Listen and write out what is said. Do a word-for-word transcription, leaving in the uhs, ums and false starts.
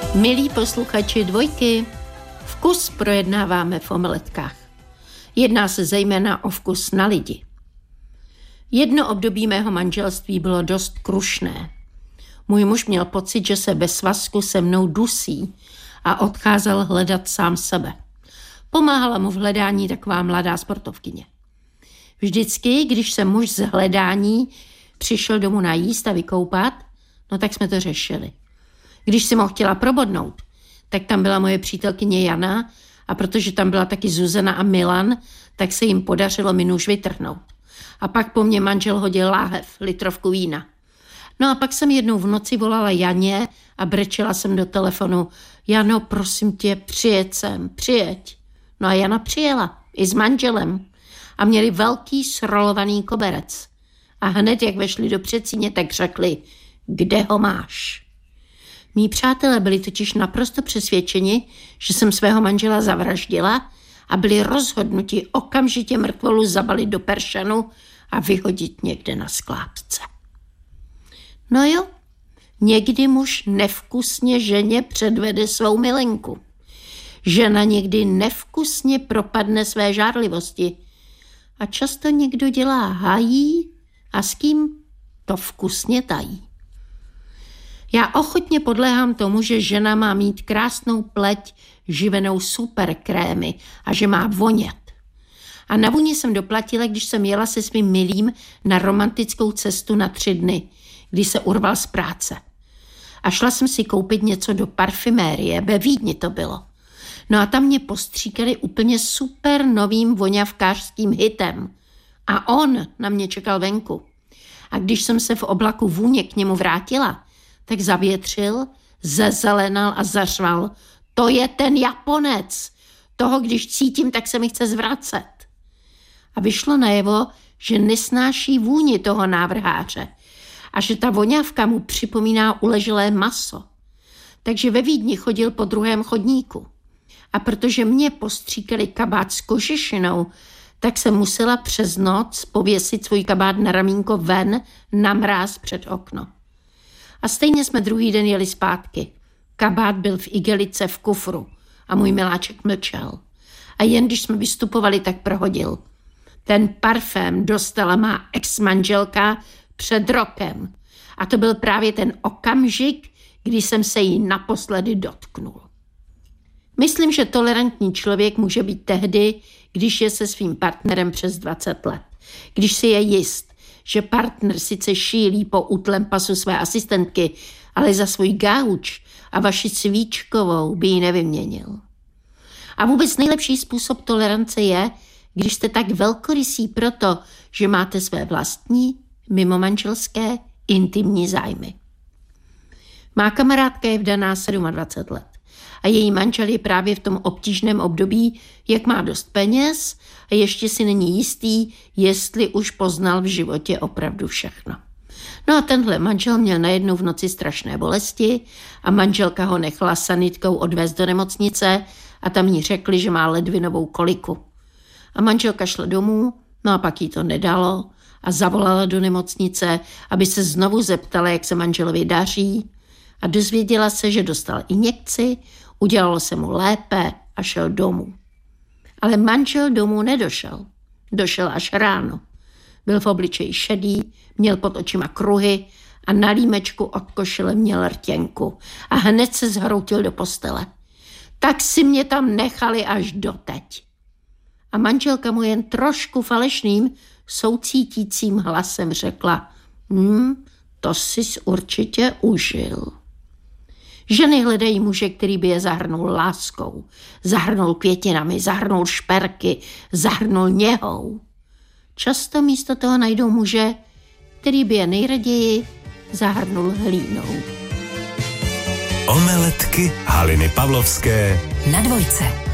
Milí posluchači Dvojky, vkus projednáváme v omeletkách. Jedná se zejména o vkus na lidi. Jedno období mého manželství bylo dost krušné. Můj muž měl pocit, že se bez svazku se mnou dusí a odcházel hledat sám sebe. Pomáhala mu v hledání taková mladá sportovkyně. Vždycky, když se muž z hledání přišel domů najíst a vykoupat, no tak jsme to řešili. Když si ho chtěla probodnout, tak tam byla moje přítelkyně Jana a protože tam byla taky Zuzana a Milan, tak se jim podařilo mi nůž vytrhnout. A pak po mně manžel hodil láhev, litrovku vína. No a pak jsem jednou v noci volala Janě a brečela jsem do telefonu: Jano, prosím tě, přijeď sem, přijeď. No a Jana přijela, i s manželem. A měli velký srolovaný koberec. A hned, jak vešli do předsíně, tak řekli: kde ho máš? Mí přátelé byli totiž naprosto přesvědčeni, že jsem svého manžela zavraždila a byli rozhodnuti okamžitě mrtvolu zabalit do peršanu a vyhodit někde na skládce. No jo, někdy muž nevkusně ženě předvede svou milenku. Žena někdy nevkusně propadne své žárlivosti. A často někdo dělá hají a s kým to vkusně tají. Já ochotně podléhám tomu, že žena má mít krásnou pleť živenou superkrémy a že má vonět. A na vůni jsem doplatila, když jsem jela se svým milým na romantickou cestu na tři dny, kdy se urval z práce. A šla jsem si koupit něco do parfumérie, ve Vídni to bylo. No a tam mě postříkali úplně super novým voňavkářským hitem. A on na mě čekal venku. A když jsem se v oblaku vůně k němu vrátila, tak zavětřil, zezelenal a zařval: to je ten Japonec. Toho, když cítím, tak se mi chce zvracet. A vyšlo najevo, že nesnáší vůni toho návrháře a že ta voňavka mu připomíná uleželé maso. Takže ve Vídni chodil po druhém chodníku. A protože mě postříkali kabát s kožešinou, tak jsem musela přes noc pověsit svůj kabát na ramínko ven na mráz před okno. A stejně jsme druhý den jeli zpátky. Kabát byl v igelice v kufru a můj miláček mlčel. A jen když jsme vystupovali, tak prohodil: ten parfém dostala má ex-manželka před rokem. A to byl právě ten okamžik, kdy jsem se jí naposledy dotknul. Myslím, že tolerantní člověk může být tehdy, když je se svým partnerem přes dvacet let. Když si je jist, že partner sice šílí po útlém pasu své asistentky, ale za svůj gauč a vaši svíčkovou by ji nevyměnil. A vůbec nejlepší způsob tolerance je, když jste tak velkorysí proto, že máte své vlastní, mimomanželské, intimní zájmy. Má kamarádka je vdaná dvacet sedm let. A její manžel je právě v tom obtížném období, jak má dost peněz a ještě si není jistý, jestli už poznal v životě opravdu všechno. No a tenhle manžel měl najednou v noci strašné bolesti a manželka ho nechala sanitkou odvést do nemocnice a tam jí řekli, že má ledvinovou koliku. A manželka šla domů, no a pak jí to nedalo a zavolala do nemocnice, aby se znovu zeptala, jak se manželovi daří, a dozvěděla se, že dostal injekci, udělalo se mu lépe a šel domů. Ale manžel domů nedošel. Došel až ráno. Byl v obličeji šedý, měl pod očima kruhy a na límečku od košile měl rtěnku a hned se zhroutil do postele. Tak si mě tam nechali až doteď. A manželka mu jen trošku falešným, soucítícím hlasem řekla: hm, to sis určitě užil. Ženy hledají muže, který by je zahrnul láskou, zahrnul květinami, zahrnul šperky, zahrnul něhou. Často místo toho najdou muže, který by je nejraději zahrnul hlínou. Omeletky Haliny Pavlovské na Dvojce.